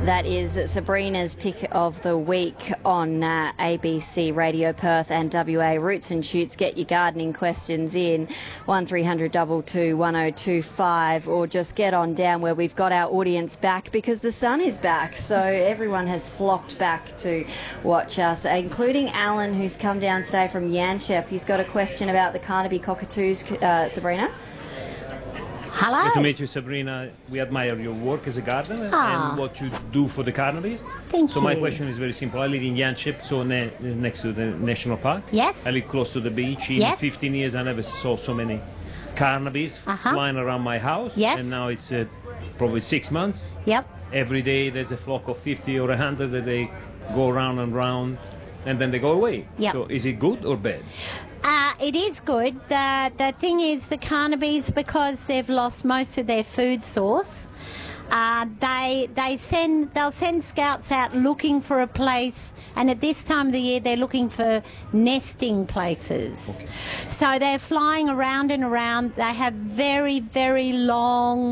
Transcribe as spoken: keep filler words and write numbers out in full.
That is Sabrina's pick of the week on uh, A B C Radio Perth and W A Roots and Shoots. Get your gardening questions in one three hundred two two one oh two five, or just get on down where we've got our audience back because the sun is back. So everyone has flocked back to watch us, including Alan, who's come down today from Yanchep. He's got a question about the Carnaby cockatoos, uh, Sabrina. Hello. Good to meet you, Sabrina. We admire your work as a gardener Ah. and what you do for the Carnabys. Thank so you. my question is very simple. I live in Yanchep, so ne next to the National Park. Yes. I live close to the beach. In Yes. fifteen years, I never saw so many Carnabys Uh-huh. flying around my house. Yes. And now it's uh, probably six months. Yep. Every day there's a flock of fifty or one hundred that they go round and round, and then they go away. Yep. So is it good or bad? Uh, it is good. The, the thing is, the Carnabys, because they've lost most of their food source, uh, they they send they'll send scouts out looking for a place, and at this time of the year they're looking for nesting places. Okay. So they're flying around and around. They have very very long